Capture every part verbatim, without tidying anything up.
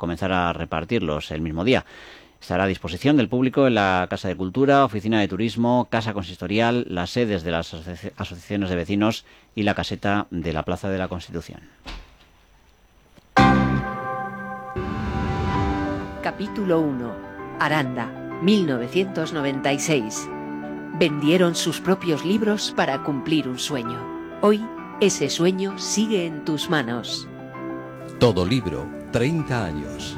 comenzar a repartirlos el mismo día. Estará a disposición del público en la Casa de Cultura, Oficina de Turismo, Casa Consistorial, las sedes de las asoci- asociaciones de vecinos y la caseta de la Plaza de la Constitución. Capítulo uno. Aranda, mil novecientos noventa y seis. Vendieron sus propios libros para cumplir un sueño. Hoy, ese sueño sigue en tus manos. Todo libro, treinta años.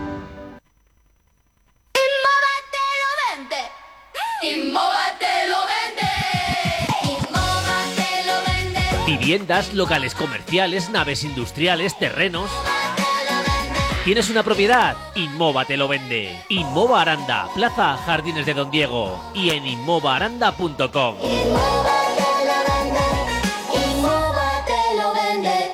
Inmoba te lo vende. Inmoba te lo vende. Viviendas, locales comerciales, naves industriales, terrenos. ¿Tienes una propiedad? Inmoba te lo vende. Inmoba Aranda, Plaza Jardines de Don Diego y en inmoba aranda punto com. Inmoba te lo vende. Inmoba te lo vende.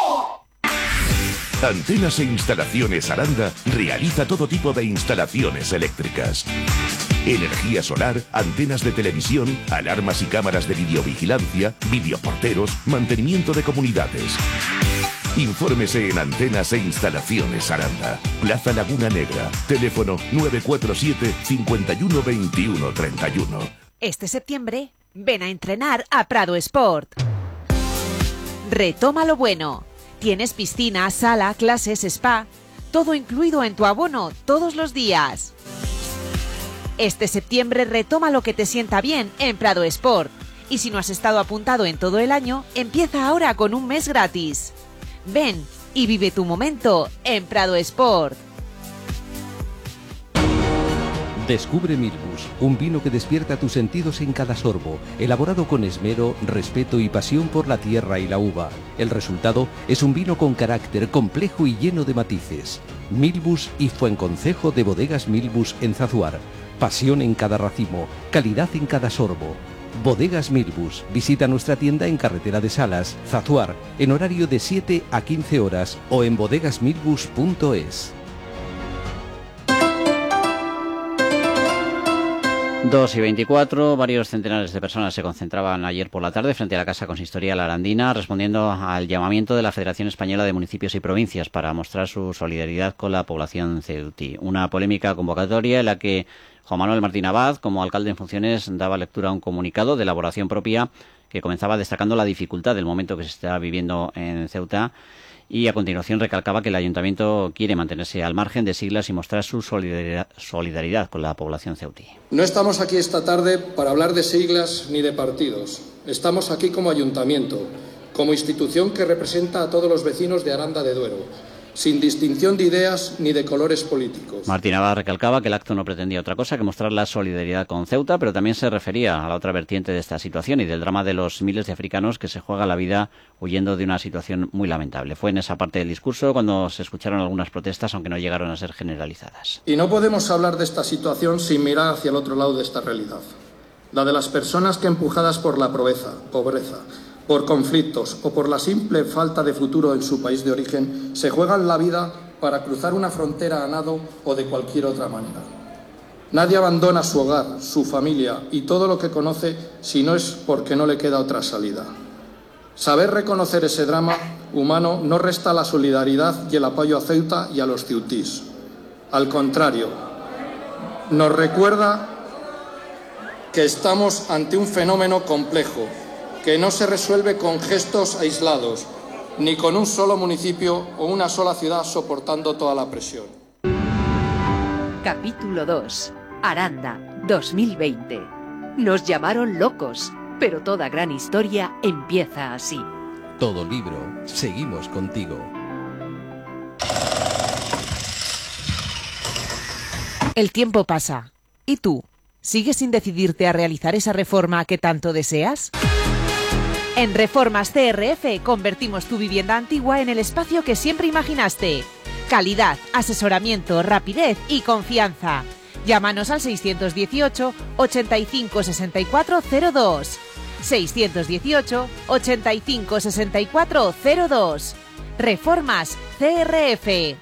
Antenas e Instalaciones Aranda realiza todo tipo de instalaciones eléctricas. Energía solar, antenas de televisión, alarmas y cámaras de videovigilancia, videoporteros, mantenimiento de comunidades. Infórmese en Antenas e Instalaciones Aranda, Plaza Laguna Negra, teléfono nueve cuatro siete, cinco uno dos uno tres uno. Este septiembre, ven a entrenar a Prado Sport. Retoma lo bueno. Tienes piscina, sala, clases, spa, todo incluido en tu abono todos los días. Este septiembre retoma lo que te sienta bien en Prado Sport. Y si no has estado apuntado en todo el año, empieza ahora con un mes gratis. Ven y vive tu momento en Prado Sport. Descubre Milbus, un vino que despierta tus sentidos en cada sorbo, elaborado con esmero, respeto y pasión por la tierra y la uva. El resultado es un vino con carácter complejo y lleno de matices. Milbus y Fuenconcejo de Bodegas Milbus en Zazuar. Pasión en cada racimo, calidad en cada sorbo. Bodegas Milbus. Visita nuestra tienda en Carretera de Salas, Zazuar, en horario de siete a quince horas o en bodegas milbus punto es. dos y veinticuatro, varios centenares de personas se concentraban ayer por la tarde frente a la Casa Consistorial arandina, respondiendo al llamamiento de la Federación Española de Municipios y Provincias para mostrar su solidaridad con la población ceutí. Una polémica convocatoria en la que Juan Manuel Martín Abad, como alcalde en funciones, daba lectura a un comunicado de elaboración propia que comenzaba destacando la dificultad del momento que se está viviendo en Ceuta. Y a continuación recalcaba que el Ayuntamiento quiere mantenerse al margen de siglas y mostrar su solidaridad, solidaridad con la población ceutí. No estamos aquí esta tarde para hablar de siglas ni de partidos. Estamos aquí como Ayuntamiento, como institución que representa a todos los vecinos de Aranda de Duero, sin distinción de ideas ni de colores políticos. Martín Abad recalcaba que el acto no pretendía otra cosa que mostrar la solidaridad con Ceuta, pero también se refería a la otra vertiente de esta situación y del drama de los miles de africanos que se juegan la vida huyendo de una situación muy lamentable. Fue en esa parte del discurso cuando se escucharon algunas protestas, aunque no llegaron a ser generalizadas. Y no podemos hablar de esta situación sin mirar hacia el otro lado de esta realidad, la de las personas que, empujadas por la pobreza, pobreza, por conflictos o por la simple falta de futuro en su país de origen, se juegan la vida para cruzar una frontera a nado o de cualquier otra manera. Nadie abandona su hogar, su familia y todo lo que conoce si no es porque no le queda otra salida. Saber reconocer ese drama humano no resta la solidaridad y el apoyo a Ceuta y a los ceutís. Al contrario, nos recuerda que estamos ante un fenómeno complejo, que no se resuelve con gestos aislados, ni con un solo municipio o una sola ciudad soportando toda la presión. Capítulo dos. Aranda, dos mil veinte. Nos llamaron locos, pero toda gran historia empieza así. Todo libro, seguimos contigo. El tiempo pasa. ¿Y tú? ¿Sigues sin decidirte a realizar esa reforma que tanto deseas? En Reformas C R F convertimos tu vivienda antigua en el espacio que siempre imaginaste. Calidad, asesoramiento, rapidez y confianza. Llámanos al seiscientos dieciocho, ochenta y cinco, sesenta y cuatro cero dos. seiscientos dieciocho, ochenta y cinco, sesenta y cuatro cero dos. Reformas C R F.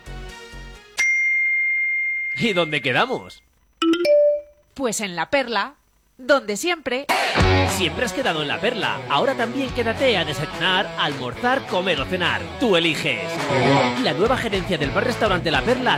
¿Y dónde quedamos? Pues en La Perla, donde siempre... Siempre has quedado en La Perla. Ahora también quédate a desayunar, almorzar, comer o cenar. Tú eliges. La nueva gerencia del bar-restaurante La Perla